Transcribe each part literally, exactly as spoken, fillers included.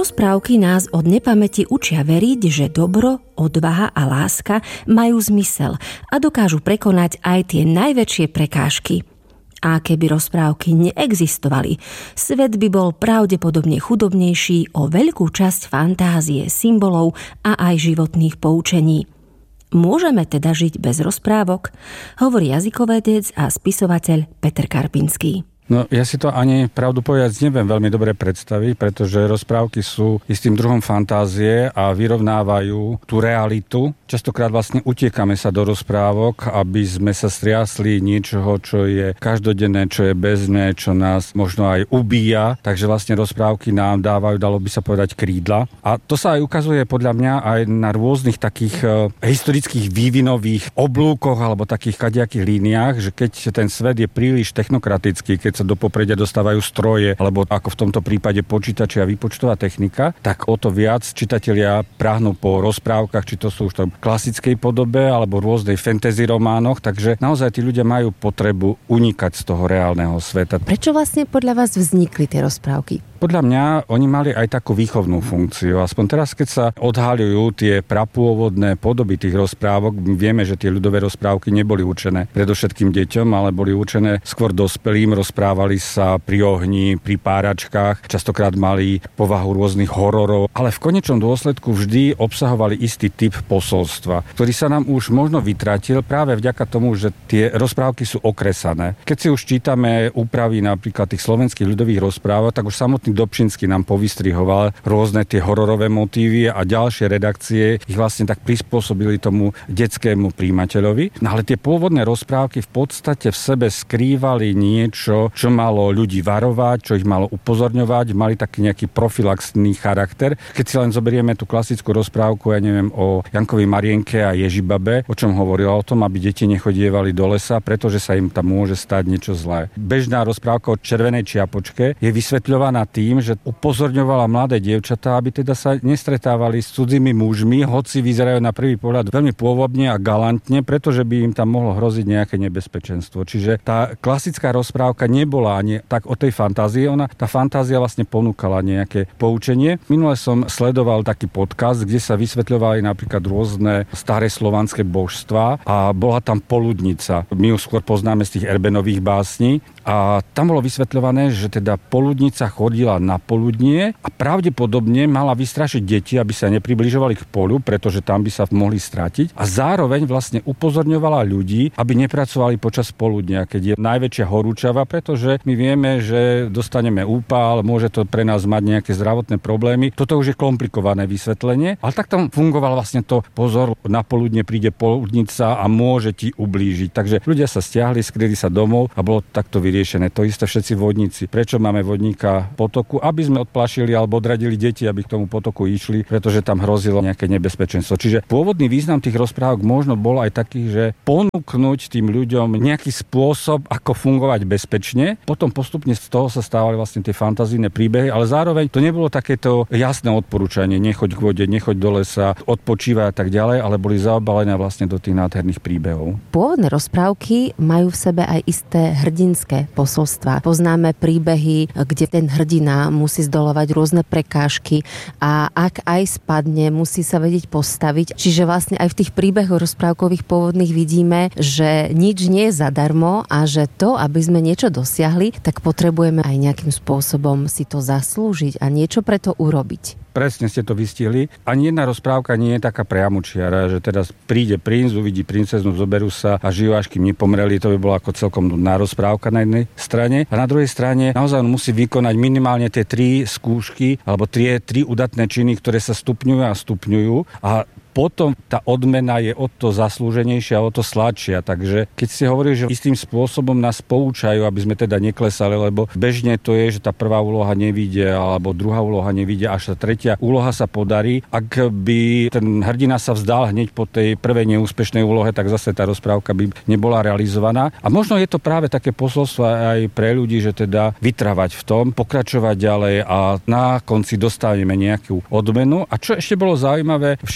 Rozprávky nás od nepamäti učia veriť, že dobro, odvaha a láska majú zmysel a dokážu prekonať aj tie najväčšie prekážky. A keby rozprávky neexistovali, svet by bol pravdepodobne chudobnejší o veľkú časť fantázie, symbolov a aj životných poučení. Môžeme teda žiť bez rozprávok? Hovorí jazykovedec a spisovateľ Peter Karpinský. No, ja si to ani pravdu povedať neviem veľmi dobre predstaviť, pretože rozprávky sú istým druhom fantázie a vyrovnávajú tú realitu. Častokrát vlastne utiekame sa do rozprávok, aby sme sa striasli niečoho, čo je každodenné, čo je bežné, čo nás možno aj ubíja. Takže vlastne rozprávky nám dávajú, dalo by sa povedať, krídla. A to sa aj ukazuje podľa mňa aj na rôznych takých e, historických vývinových oblúkoch alebo takých kadejakých líniách, že keď ten svet je príliš technokratický, keď sa do popredia dostávajú stroje, alebo ako v tomto prípade počítače a výpočtová technika, tak o to viac čitatelia práhnú po rozprávkach, či to sú už v klasickej podobe, alebo rôznej fantasy románoch, takže naozaj tí ľudia majú potrebu unikať z toho reálneho sveta. Prečo vlastne podľa vás vznikli tie rozprávky? Podľa mňa oni mali aj takú výchovnú funkciu. Aspoň teraz, keď sa odhaľujú tie prapôvodné podoby tých rozprávok, vieme, že tie ľudové rozprávky neboli určené predovšetkým deťom, ale boli určené skôr dospelým. Rozprávali sa pri ohni, pri páračkách, častokrát mali povahu rôznych hororov, ale v konečnom dôsledku vždy obsahovali istý typ posolstva, ktorý sa nám už možno vytratil práve vďaka tomu, že tie rozprávky sú okresané. Keď si už čítame úpravy napríklad tých slovenských ľudových rozprávok, tak už samotný Dobšinský nám povystrihoval rôzne tie hororové motívy a ďalšie redakcie ich vlastne tak prispôsobili tomu detskému príjimateľovi. No ale tie pôvodné rozprávky v podstate v sebe skrývali niečo, čo malo ľudí varovať, čo ich malo upozorňovať, mali taký nejaký profilaxný charakter. Keď si len zoberieme tú klasickú rozprávku, ja neviem, o Jankovi Marienke a Ježibabe, o čom hovorila o tom, aby deti nechodievali do lesa, pretože sa im tam môže stať niečo zlé. Bežná rozprávka o Červenej čiapočke je vysvetľovaná tým, že upozorňovala mladé dievčatá, aby teda sa nestretávali s cudzými mužmi, hoci vyzerajú na prvý pohľad veľmi pôvabne a galantne, pretože by im tam mohlo hroziť nejaké nebezpečenstvo. Čiže tá klasická rozprávka nebola ani tak o tej fantázii, ona, tá fantázia vlastne ponúkala nejaké poučenie. Minule som sledoval taký podcast, kde sa vysvetľovali napríklad rôzne staré slovanské božstvá a bola tam poludnica. My ju skôr poznáme z tých Erbenových básní a tam bolo vysvetľované, že teda poludnica chodila na poludnie a pravdepodobne mala vystrašiť deti, aby sa nepribližovali k polu, pretože tam by sa mohli stratiť a zároveň vlastne upozorňovala ľudí, aby nepracovali počas poludnia, keď je najväčšia horúčava, pretože my vieme, že dostaneme úpal, môže to pre nás mať nejaké zdravotné problémy. Toto už je komplikované vysvetlenie, ale tak tam fungoval vlastne to pozor, na poludne príde poludnica a môže ti ublížiť. Takže ľudia sa stiahli, skryli sa domov a bolo takto vyriešené. To isté všetci vodníci. Prečo máme vodníka potoku? Aby sme odplašili alebo odradili deti, aby k tomu potoku išli, pretože tam hrozilo nejaké nebezpečenstvo. Čiže pôvodný význam tých rozprávok možno bol aj taký, že ponúknuť tým ľuďom nejaký spôsob, ako fungovať bezpečne. Potom postupne z toho sa stávali vlastne tie fantazijné príbehy, ale zároveň to nebolo takéto jasné odporúčanie, nechoď k vode, nechoď do lesa, odpočívaj a tak ďalej, ale boli zaobalené vlastne do tých nádherných príbehov. Pôvodné rozprávky majú v sebe aj isté hrdinské posolstvá. Poznáme príbehy, kde ten hrdina musí zdoľovať rôzne prekážky a ak aj spadne, musí sa vedieť postaviť. Čiže vlastne aj v tých príbehoch rozprávkových pôvodných vidíme, že nič nie je zadarmo a že to, aby sme niečo dosiahli, tak potrebujeme aj nejakým spôsobom si to zaslúžiť a niečo pre to urobiť. Presne ste to vystihli. Ani jedna rozprávka nie je taká priamočiara, že teraz príde princ, uvidí princeznu, zoberú sa a žijú až kým nepomreli. To by bola ako celkom nudná rozprávka na jednej strane. A na druhej strane naozaj on musí vykonať minimálne tie tri skúšky alebo tie tri udatné činy, ktoré sa stupňujú a stupňujú. A potom tá odmena je o to zaslúženejšia, o to sladšia. Takže keď ste hovorili, že istým spôsobom nás poučajú, aby sme teda neklesali, lebo bežne to je, že tá prvá úloha nevyjde, alebo druhá úloha nevyjde, až tá tretia úloha sa podarí. Ak by ten hrdina sa vzdal hneď po tej prvej neúspešnej úlohe, tak zase tá rozprávka by nebola realizovaná. A možno je to práve také posolstvo aj pre ľudí, že teda vytrvať v tom, pokračovať ďalej a na konci dostaneme nejakú odmenu. A čo ešte bolo zaujímavé, všimnime si,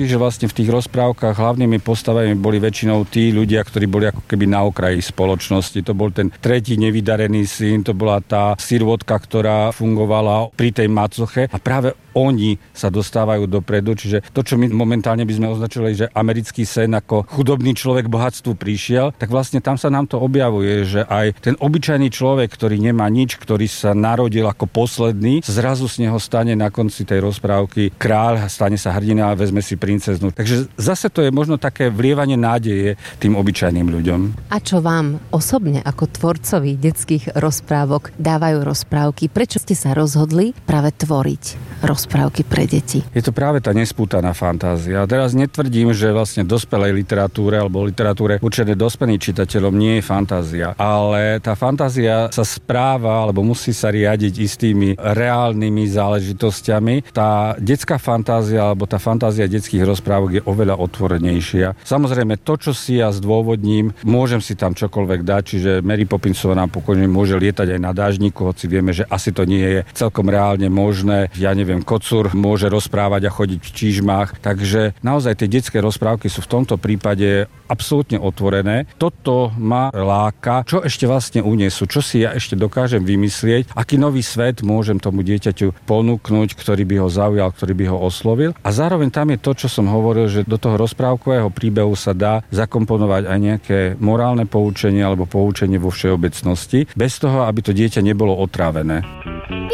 že vlastne v tých rozprávkach hlavnými postavami boli väčšinou tí ľudia, ktorí boli ako keby na okraji spoločnosti. To bol ten tretí nevydarený syn, to bola tá sirvotka, ktorá fungovala pri tej macoche a práve oni sa dostávajú dopredu, čiže to, čo my momentálne by sme označili, že americký sen ako chudobný človek bohatstvu prišiel, tak vlastne tam sa nám to objavuje, že aj ten obyčajný človek, ktorý nemá nič, ktorý sa narodil ako posledný, zrazu z neho stane na konci tej rozprávky kráľ, stane sa hrdina a vezme si princeznu. Takže zase to je možno také vlievanie nádeje tým obyčajným ľuďom. A čo vám osobne ako tvorcovi detských rozprávok dávajú rozprávky? Prečo ste sa rozhodli práve tvoriť rozprávky pre deti? Je to práve tá nespútaná fantázia. A teraz netvrdím, že vlastne dospelej literatúre alebo literatúre určené dospelým čitateľom nie je fantázia, ale tá fantázia sa správa alebo musí sa riadiť istými reálnymi záležitosťami. Tá detská fantázia alebo tá fantázia detských rozprávok je oveľa otvorenejšia. Samozrejme, to, čo si ja zdôvodním, môžem si tam čokoľvek dať, čiže Mary Poppinsová nám pokojne môže lietať aj na dážniku, hoci vieme, že asi to nie je celkom reálne možné. Ja neviem, kocúr môže rozprávať a chodiť v čížmách, takže naozaj tie detské rozprávky sú v tomto prípade absolútne otvorené. Toto ma láka, čo ešte vlastne uniesú, čo si ja ešte dokážem vymyslieť, aký nový svet môžem tomu dieťaťu ponúknuť, ktorý by ho zaujal, ktorý by ho oslovil. A zároveň tam je to, čo som hovoril, že do toho rozprávkového príbehu sa dá zakomponovať aj nejaké morálne poučenie alebo poučenie vo všeobecnosti, bez toho, aby to dieťa nebolo otrávené.